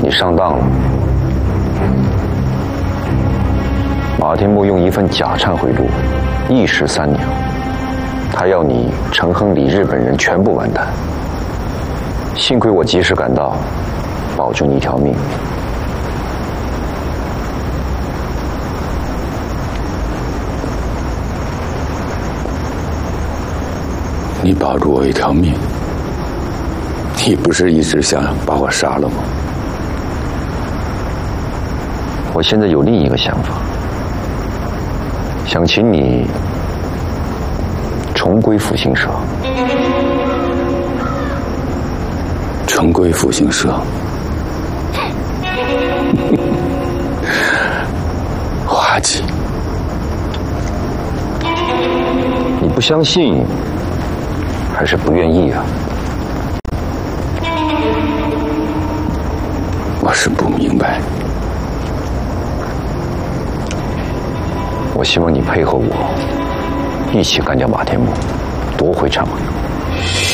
你上当了。马天木用一份假忏悔录，一石三鸟。他要你陈亨利日本人全部完蛋。幸亏我及时赶到，保住你一条命。 你保住我一条命，你不是一直想把我杀了吗？ 我现在有另一个想法，想请你重归复兴社。 重归复兴社，滑稽。 你不相信，还是不愿意啊？ 我是不明白。 我希望你配合我，一起干掉马天木，夺回长安。